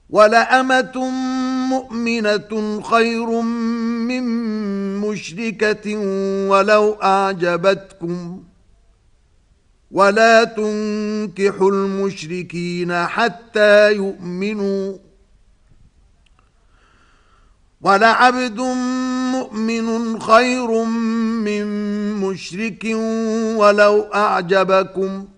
ولأمة مؤمنة خير من مشركة ولو أعجبتكم ولا تنكحوا المشركين حتى يؤمنوا ولعبد مؤمن خير من مشرك ولو أعجبكم